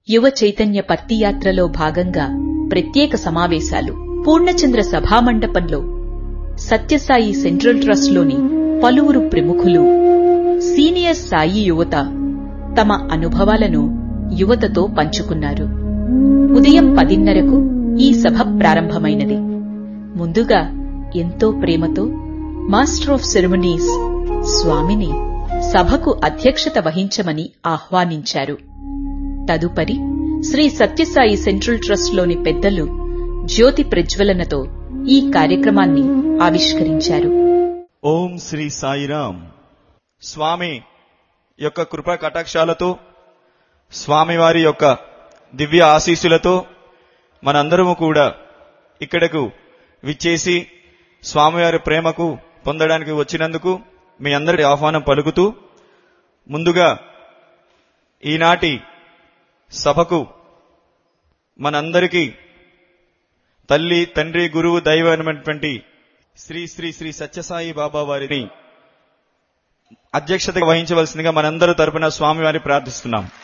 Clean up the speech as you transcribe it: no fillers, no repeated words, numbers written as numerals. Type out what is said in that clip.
యువ చైతన్య పత్తియాత్రలో భాగంగా ప్రత్యేక సమావేశాలు పూర్ణచంద్ర సభామండపంలో సత్యసాయి సెంట్రల్ ట్రస్ట్లోని పలువురు ప్రముఖులు, సీనియర్ సాయి యువత తమ అనుభవాలను యువతతో పంచుకున్నారు. ఉదయం 10:30కు ఈ సభ ప్రారంభమైనది. ముందుగా ఎంతో ప్రేమతో మాస్టర్ ఆఫ్ సెరమనీస్ స్వామిని సభకు అధ్యక్షత వహించమని ఆహ్వానించారు. తదుపరి శ్రీ సత్యసాయి సెంట్రల్ ట్రస్ట్లోని పెద్దలు జ్యోతి ప్రజ్వలనతో ఈ కార్యక్రమాన్ని ఆవిష్కరించారు. ఓం శ్రీ సాయిరాం. స్వామి యొక్క కృపా కటాక్షాలతో, స్వామివారి యొక్క దివ్య ఆశీస్సులతో మనందరము కూడా ఇక్కడకు విచ్చేసి స్వామివారి ప్రేమకు పొందడానికి వచ్చినందుకు మీ అందరి ఆహ్వానం పలుకుతూ, ముందుగా ఈనాటి సభకు మనందరికీ తల్లి, తండ్రి, గురువు, దైవమైనటువంటి శ్రీ శ్రీ శ్రీ సత్యసాయి బాబా వారిని అధ్యక్షత వహించవలసిందిగా మనందరూ తరపున స్వామివారిని ప్రార్థిస్తున్నాం.